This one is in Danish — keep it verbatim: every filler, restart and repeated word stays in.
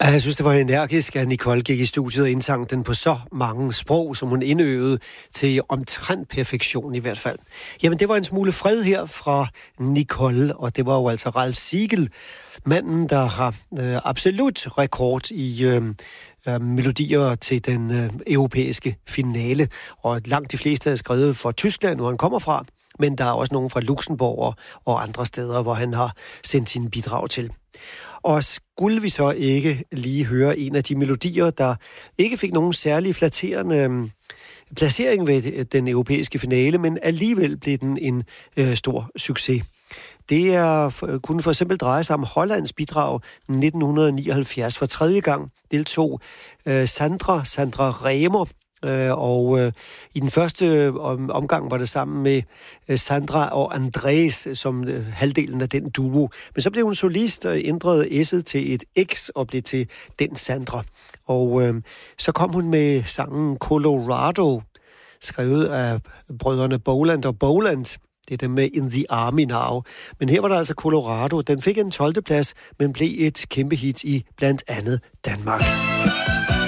Jeg synes, det var energisk, at Nicole gik i studiet og indsang den på så mange sprog, som hun indøvede til omtrent perfektion i hvert fald. Jamen, det var en smule fred her fra Nicole, og det var jo altså Ralf Siegel, manden, der har øh, absolut rekord i øh, øh, melodier til den øh, europæiske finale. Og langt de fleste er skrevet for Tyskland, hvor han kommer fra, men der er også nogen fra Luxembourg og, og andre steder, hvor han har sendt sine bidrag til. Og skulle vi så ikke lige høre en af de melodier, der ikke fik nogen særlig flatterende placering ved den europæiske finale, men alligevel blev den en øh, stor succes. Det er, kunne for eksempel dreje sig om Hollands bidrag nitten nioghalvfjerds. For tredje gang deltog øh, Sandra, Sandra Remer, og øh, i den første om, omgang var det sammen med øh, Sandra og Andres som øh, halvdelen af den duo. Men så blev hun solist og ændrede S'et til et X og blev til den Sandra. Og øh, så kom hun med sangen Colorado, skrevet af brødrene Boland og Boland. Det er dem med In the Army Now. Men her var der altså Colorado. Den fik en tolvte plads, men blev et kæmpe hit i blandt andet Danmark.